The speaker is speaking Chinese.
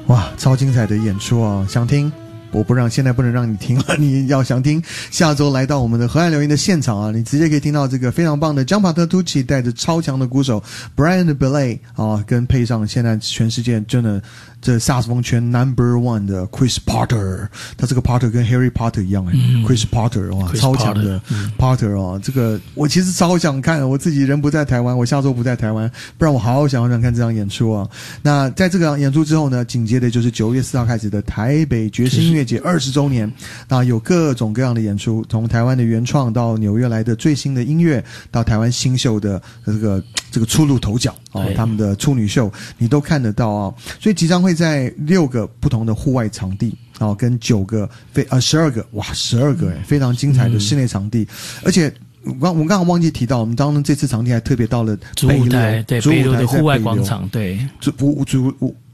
哇，超精彩的演出啊！想听？现在不能让你听了，你要想听，下周来到我们的河岸留言的现场啊，你直接可以听到这个非常棒的 John Patitucci 带着超强的鼓手 Brian Belay 啊，跟配上现在全世界真的这萨克斯风圈 No.1 的 Chris Potter， 他这个 Potter 跟 Harry Potter 一样Chris Potter 哇， Chris 超强的 Potter 哦，这个我其实超想看，我自己人不在台湾，我下周不在台湾，不然我好想看这场演出啊。那在这个演出之后呢，紧接着就是9月4号开始的台北爵士音乐节20周年，那有各种各样的演出，从台湾的原创到纽约来的最新的音乐，到台湾新秀的这个初露头角哦，他们的处女秀你都看得到啊。所以即将会在6个不同的户外场地哦，跟12个12个非常精彩的室内场地，而且我刚刚忘记提到，我们当这次场地还特别到了主舞台，对，北流的户外广场，对，